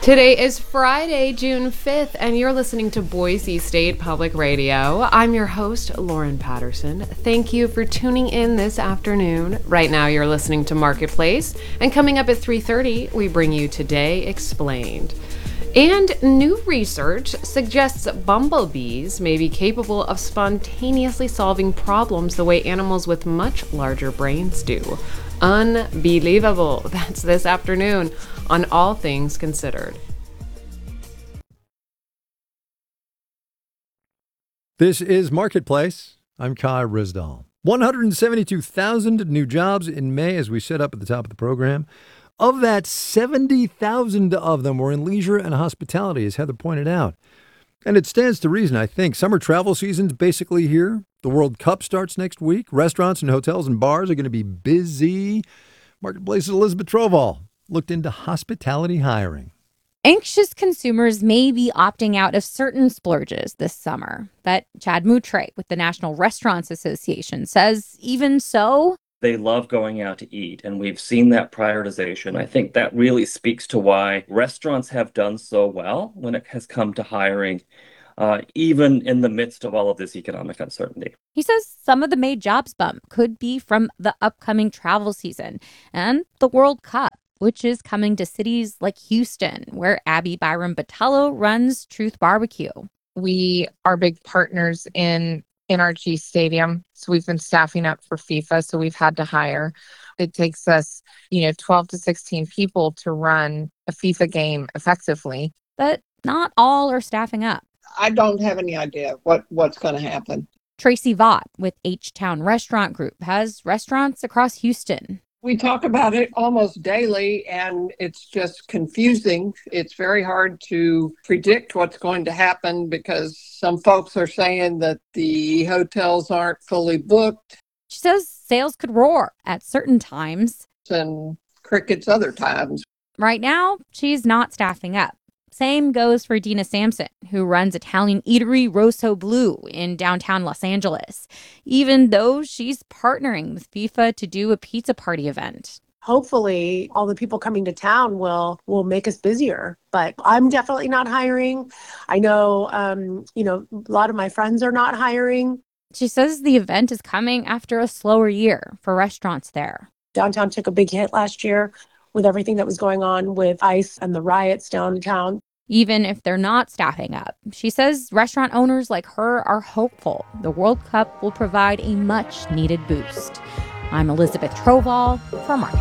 Today is Friday, June 5th, and you're listening to Boise State Public Radio. I'm your host, Lauren Patterson. Thank you for tuning in this afternoon. Right now, you're listening to Marketplace, and coming up at 3:30, we bring you Today Explained. And new research suggests that bumblebees may be capable of spontaneously solving problems the way animals with much larger brains do. Unbelievable. That's this afternoon on All Things Considered. This is Marketplace. I'm Kai Risdall. 172,000 new jobs in May, as we set up at the top of the program. Of that, 70,000 of them were in leisure and hospitality, as Heather pointed out. And it stands to reason, I think. Summer travel season's basically here. The World Cup starts next week. Restaurants and hotels and bars are going to be busy. Marketplace's Elizabeth Trovall looked into hospitality hiring. Anxious consumers may be opting out of certain splurges this summer. But Chad Moutre with the National Restaurants Association says even so, they love going out to eat, and we've seen that prioritization. I think that really speaks to why restaurants have done so well when it has come to hiring, even in the midst of all of this economic uncertainty. He says some of the May jobs bump could be from the upcoming travel season and the World Cup, which is coming to cities like Houston, where Abby Byram Botello runs Truth Barbecue. We are big partners in NRG Stadium, so we've been staffing up for FIFA, so we've had to hire. It takes us, 12 to 16 people to run a FIFA game effectively. But not all are staffing up. I don't have any idea what's going to happen. Tracy Vaught with H-Town Restaurant Group has restaurants across Houston. We talk about it almost daily, and it's just confusing. It's very hard to predict what's going to happen because some folks are saying that the hotels aren't fully booked. She says sales could roar at certain times. And crickets other times. Right now, she's not staffing up. Same goes for Dina Sampson, who runs Italian eatery Rosso Blue in downtown Los Angeles, even though she's partnering with FIFA to do a pizza party event. Hopefully, all the people coming to town will make us busier. But I'm definitely not hiring. I know, a lot of my friends are not hiring. She says the event is coming after a slower year for restaurants there. Downtown took a big hit last year with everything that was going on with ICE and the riots downtown. Even if they're not staffing up, she says restaurant owners like her are hopeful the World Cup will provide a much-needed boost. I'm Elizabeth Trovall for Market.